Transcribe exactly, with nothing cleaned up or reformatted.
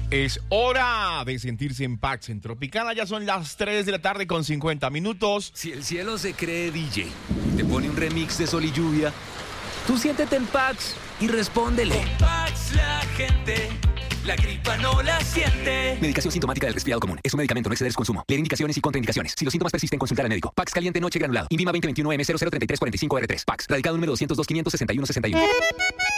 Es hora de sentirse en Pax en Tropicana. Ya son las tres de la tarde con cincuenta minutos. Si el cielo se cree D J y te pone un remix de Sol y Lluvia, tú siéntete en Pax y respóndele. Con Pax la gente, la gripa no la siente. Medicación sintomática del resfriado común. Es un medicamento, no exceder su consumo. Leer indicaciones y contraindicaciones. Si los síntomas persisten, consultar al médico. Pax caliente noche granulado. Invima veinte veintiuno M cero cero treinta y tres cuarenta y cinco R tres. Pax. Radicado número doscientos dos quinientos sesenta y uno sesenta y uno.